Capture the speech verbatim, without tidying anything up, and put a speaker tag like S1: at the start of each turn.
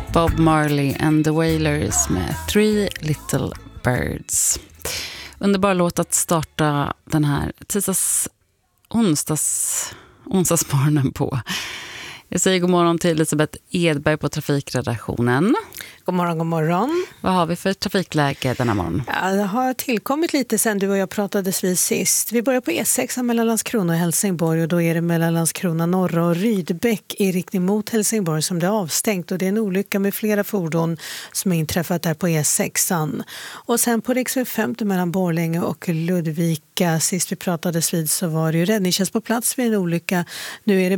S1: Bob Marley and the Wailers med Three Little Birds. Underbar låt att starta den här tisdags onsdags onsdagsmorgonen på. Jag säger god morgon till Elisabeth Edberg på trafikredaktionen.
S2: God morgon, god morgon.
S1: Vad har vi för trafikläge denna morgon?
S2: Ja, det har tillkommit lite sen du och jag pratades vid sist. Vi börjar på E sex mellan Landskrona och Helsingborg och då är det mellan Landskrona norra och Rydbäck i riktning mot Helsingborg som det är avstängt och det är en olycka med flera fordon som är inträffat där på E sex. Och sen på riksväg femtio mellan Borlänge och Ludvika, sist vi pratades vid så var det ju räddningstjänst på plats vid en olycka. Nu är det